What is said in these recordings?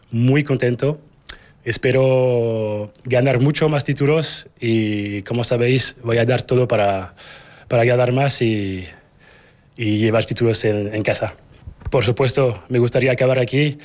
muy contento. Espero ganar mucho más títulos y, como sabéis, voy a dar todo para ganar más y llevar títulos en casa. Por supuesto, me gustaría acabar aquí.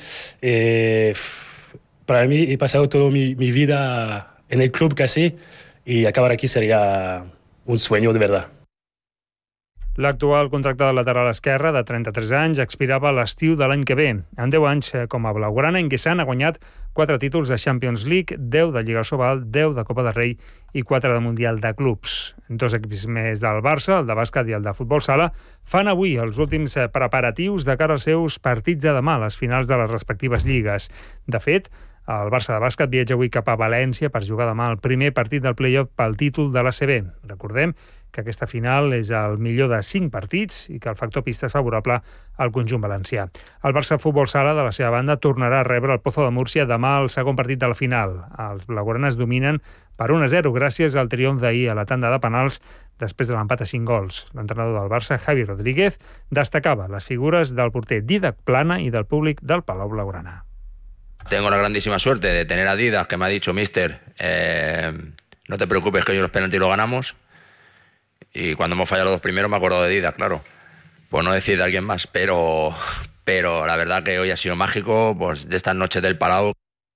Para mí he pasado toda mi vida en el club casi y acabar aquí sería un sueño de verdad. L'actual contracte de lateral esquerre, de 33 anys, expirava a l'estiu de l'any que ve. En 10 anys, com a blaugrana, N'Guessan ha guanyat 4 títols de Champions League, 10 de Lliga Sobal, 10 de Copa del Rei i 4 de Mundial de Clubs. 2 equips més del Barça, el de bàsquet i el de futbol sala, fan avui els últims preparatius de cara als seus partits de demà, les finals de les respectives lligues. De fet, el Barça de bàsquet viatja avui cap a València per jugar demà el primer partit del play-off pel títol de l'ACB. Recordem que aquesta final és el millor de 5 partits i que el factor pista és favorable al conjunt valencià. El Barça Futbol Sala, de la seva banda, tornarà a rebre el Pozo de Múrcia demà al segon partit de la final. Els blaugranes dominen per 1-0 gràcies al triomf d'ahir a la tanda de penals després de l'empat a 5 gols. L'entrenador del Barça, Javi Rodríguez, destacava les figures del porter Dídac Plana i del públic del Palau Blaugrana. Tengo la grandísima suerte de tener a Dídac, que me ha dicho, mister, no te preocupes que hoy los penaltis lo ganamos. Y cuando hemos fallado los 2 primeros me acuerdo de Dídac, claro. Pues no decir de alguien más, pero la verdad que hoy ha sido mágico, pues de estas noches del Palau.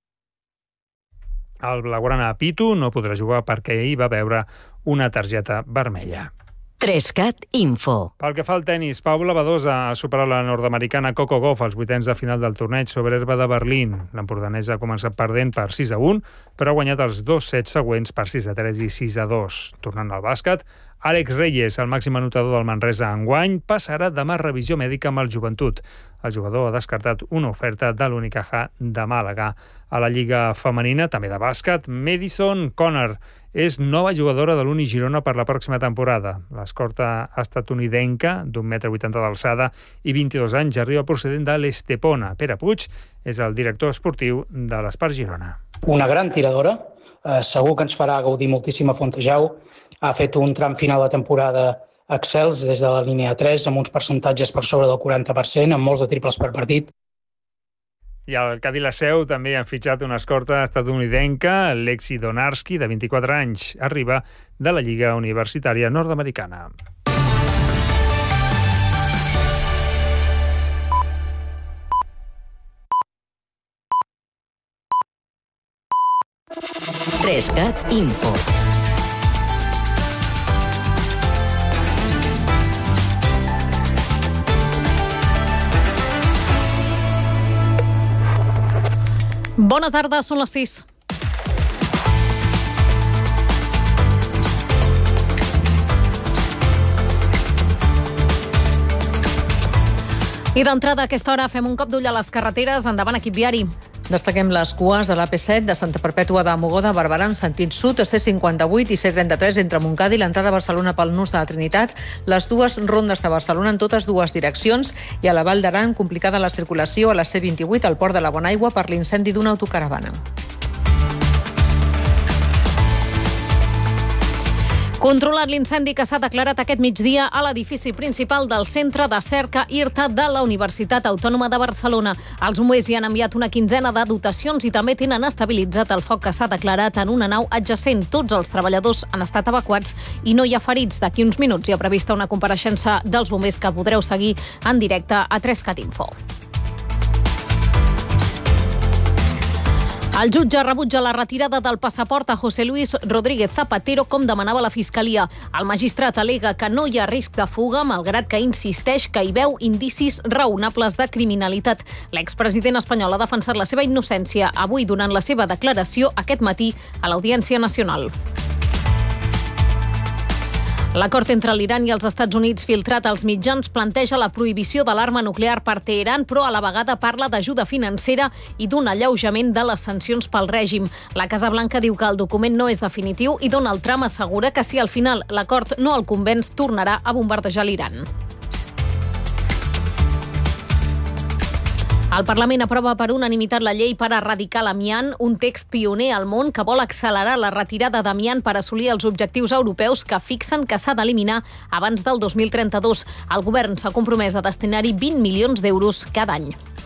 El blaugrana Pitu no podrà jugar perquè ahir va veure una targeta vermella. 3CAT Info. Pel que fa al tenis, Paula Badosa ha superat la nord-americana Coco Gauff als 8ens de final del torneig sobre herba de Berlín. L'empordanesa ha començat perdent per 6-1, però ha guanyat els 2 sets següents per 6-3 i 6-2. Tornant al bàsquet, Àlex Reyes, el màxim anotador del Manresa enguany, passarà demà revisió mèdica amb el Joventut. El jugador ha descartat una oferta de l'Unicaja de Màlaga. A la Lliga Femenina, també de bàsquet, Madison Connor és nova jugadora de l'Uni Girona per la pròxima temporada. L'escorta estatunidenca, d'1,80 m d'alçada i 22 anys, arriba procedent de l'Estepona. Pere Puig és el director esportiu de l'Espart Girona. Una gran tiradora, segur que ens farà gaudir moltíssim a Fontejau. Ha fet un tram final de temporada excels des de la línia 3, amb uns percentatges per sobre del 40%, amb molts de triples per partit. I al Cadí la Seu també han fitxat una escorta estatunidenca, Lexi Donarski, de 24 anys. Arriba de la Lliga Universitària Nord-americana. Trescat Info. Bona tarda, són les 6. I d'entrada a aquesta hora fem un cop d'ull a les carreteres. Endavant, equip viari. Destaquem les cues a l'AP7 de Santa Perpètua de Mogoda a Barberà en sentit sud, a C58 i C33 entre Montcada i l'entrada a Barcelona pel Nus de la Trinitat, les 2 rondes de Barcelona en totes 2 direccions i a la Vall d'Aran complicada la circulació a la C28 al Port de la Bonaigua per l'incendi d'una autocaravana. Controlat l'incendi que s'ha declarat aquest migdia a l'edifici principal del Centre de Cerca IRTA de la Universitat Autònoma de Barcelona. Els bombers hi han enviat una quinzena de dotacions i també tenen estabilitzat el foc que s'ha declarat en una nau adjacent. Tots els treballadors han estat evacuats i no hi ha ferits. D'aquí uns minuts hi ha prevista una compareixença dels bombers que podreu seguir en directe a 3CAT Info. El jutge rebutja la retirada del passaport a José Luis Rodríguez Zapatero com demanava la Fiscalia. El magistrat al·lega que no hi ha risc de fuga, malgrat que insisteix que hi veu indicis raonables de criminalitat. L'expresident espanyol ha defensat la seva innocència avui durant la seva declaració aquest matí a l'Audiència Nacional. L'acord entre l'Iran i els Estats Units filtrat als mitjans planteja la prohibició de l'arma nuclear per Teheran, però a la vegada parla d'ajuda financera i d'un alleujament de les sancions pel règim. La Casa Blanca diu que el document no és definitiu i Donald Trump assegura que si al final l'acord no el convenç, tornarà a bombardejar l'Iran. El Parlament aprova per unanimitat la llei per erradicar l'amiant, un text pioner al món que vol accelerar la retirada d'amiant per assolir els objectius europeus que fixen que s'ha d'eliminar abans del 2032. El govern s'ha compromès a destinar-hi 20 milions d'euros cada any.